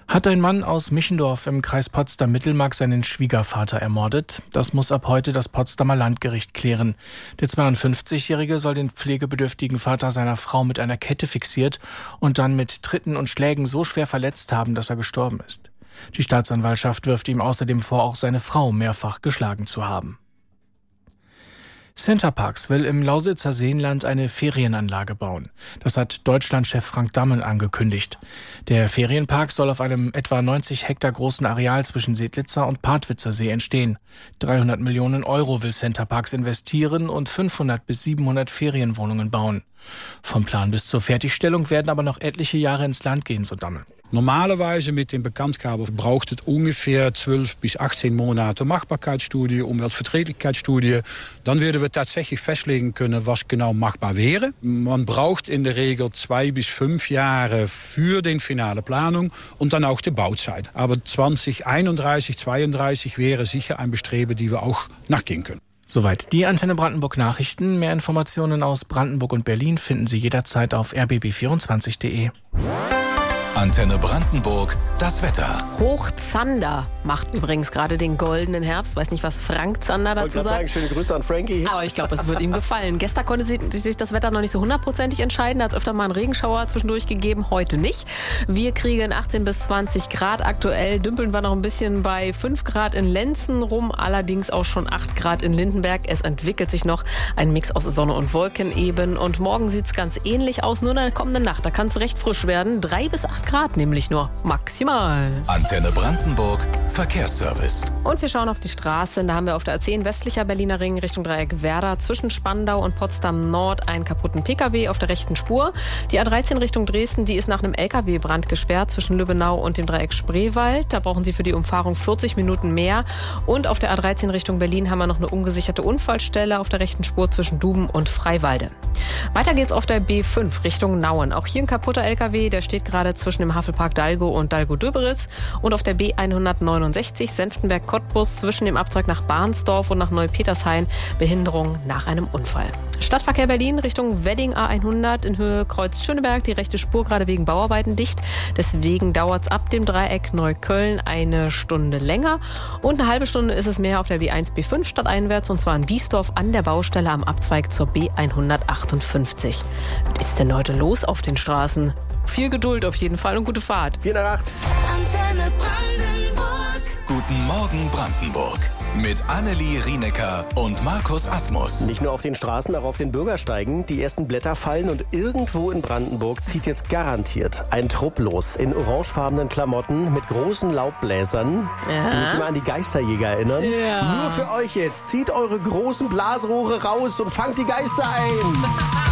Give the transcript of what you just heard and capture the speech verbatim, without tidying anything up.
Hat ein Mann aus Michendorf im Kreis Potsdam-Mittelmark seinen Schwiegervater ermordet? Das muss ab heute das Potsdamer Landgericht klären. Der zweiundfünfzigjährige soll den pflegebedürftigen Vater seiner Frau mit einer Kette fixiert und dann mit Tritten und Schlägen so schwer verletzt haben, dass er gestorben ist. Die Staatsanwaltschaft wirft ihm außerdem vor, auch seine Frau mehrfach geschlagen zu haben. Center Parcs will im Lausitzer Seenland eine Ferienanlage bauen. Das hat Deutschlandchef Frank Dammen angekündigt. Der Ferienpark soll auf einem etwa neunzig Hektar großen Areal zwischen Sedlitzer und Partwitzer See entstehen. dreihundert Millionen Euro will Center Parcs investieren und fünfhundert bis siebenhundert Ferienwohnungen bauen. Vom Plan bis zur Fertigstellung werden aber noch etliche Jahre ins Land gehen, so Dammen. Normalerweise mit dem Bekanntgabe braucht es ungefähr zwölf bis achtzehn Monate Machbarkeitsstudie, Umweltverträglichkeitsstudie. Dann würden wir tatsächlich festlegen können, was genau machbar wäre. Man braucht in der Regel zwei bis fünf Jahre für die finale Planung und dann auch die Bauzeit. Aber zwanzig einunddreißig, zweiunddreißig wäre sicher ein Bestreben, die wir auch nachgehen können. Soweit die Antenne Brandenburg Nachrichten. Mehr Informationen aus Brandenburg und Berlin finden Sie jederzeit auf r b b vierundzwanzig punkt de. Antenne Brandenburg, das Wetter. Hochzander macht übrigens gerade den goldenen Herbst. Weiß nicht, was Frank Zander dazu sagt. Sagen, schöne Grüße an Frankie. Aber ich glaube, es wird ihm gefallen. Gestern konnte sich das Wetter noch nicht so hundertprozentig entscheiden. Da hat es öfter mal einen Regenschauer zwischendurch gegeben, heute nicht. Wir kriegen achtzehn bis zwanzig Grad aktuell. Dümpeln wir noch ein bisschen bei fünf Grad in Lenzen rum, allerdings auch schon acht Grad in Lindenberg. Es entwickelt sich noch ein Mix aus Sonne und Wolken eben. Und morgen sieht es ganz ähnlich aus, nur in der kommenden Nacht. Da kann es recht frisch werden. drei bis acht Grad nämlich nur maximal. Antenne Brandenburg, Verkehrsservice. Und wir schauen auf die Straße. Da haben wir auf der A zehn westlicher Berliner Ring Richtung Dreieck Werder zwischen Spandau und Potsdam Nord einen kaputten Pkw auf der rechten Spur. Die A dreizehn Richtung Dresden, die ist nach einem L K W-Brand gesperrt zwischen Lübbenau und dem Dreieck Spreewald. Da brauchen Sie für die Umfahrung vierzig Minuten mehr. Und auf der A dreizehn Richtung Berlin haben wir noch eine ungesicherte Unfallstelle auf der rechten Spur zwischen Duben und Freiwalde. Weiter geht's auf der B fünf Richtung Nauen. Auch hier ein kaputter L K W, der steht gerade zwischen dem Havelpark Dalgo und Dalgo-Döberitz. Und auf der B hundertneunundsechzig Senftenberg-Cottbus zwischen dem Abzweig nach Barnsdorf und nach Neupetershain Behinderung nach einem Unfall. Stadtverkehr Berlin Richtung Wedding A hundert in Höhe Kreuz Schöneberg. Die rechte Spur gerade wegen Bauarbeiten dicht. Deswegen dauert es ab dem Dreieck Neukölln eine Stunde länger. Und eine halbe Stunde ist es mehr auf der B eins B fünf stadteinwärts. Und zwar in Biesdorf an der Baustelle am Abzweig zur B hundertachtundfünfzig. Was ist denn heute los auf den Straßen? Viel Geduld auf jeden Fall und gute Fahrt. vier nach acht. Antenne Brandenburg. Guten Morgen Brandenburg. Mit Annelie Rienecker und Markus Asmus. Nicht nur auf den Straßen, auch auf den Bürgersteigen. Die ersten Blätter fallen und irgendwo in Brandenburg zieht jetzt garantiert ein Trupp los. In orangefarbenen Klamotten mit großen Laubbläsern, Ja. die mich immer an die Geisterjäger erinnern. Ja. Nur für euch jetzt. Zieht eure großen Blasrohre raus und fangt die Geister ein.